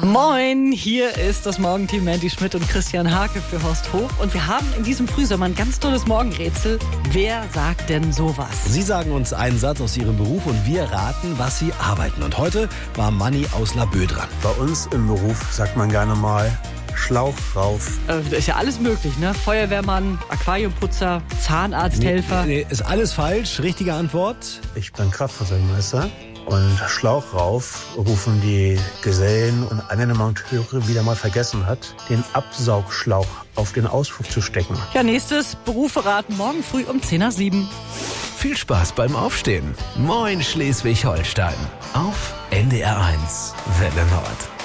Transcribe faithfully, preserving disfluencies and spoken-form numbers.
Moin, hier ist das Morgenteam Mandy Schmidt und Christian Hake für Horst Hof. Und wir haben in diesem Frühsommer ein ganz tolles Morgenrätsel. Wer sagt denn sowas? Sie sagen uns einen Satz aus Ihrem Beruf und wir raten, was Sie arbeiten. Und heute war Manni aus Laboe dran. Bei uns im Beruf sagt man gerne mal Schlauch rauf. Äh, da ist ja alles möglich, ne? Feuerwehrmann, Aquariumputzer, Zahnarzthelfer. Nee, nee, ist alles falsch. Richtige Antwort. Ich bin Kraftfahrzeugmeister. Und Schlauch rauf rufen die Gesellen und einer der Monteure wieder mal vergessen hat, den Absaugschlauch auf den Auspuff zu stecken. Ja, nächstes Berufe raten morgen früh um zehn nach sieben. Viel Spaß beim Aufstehen. Moin Schleswig-Holstein. Auf N D R eins Welle Nord.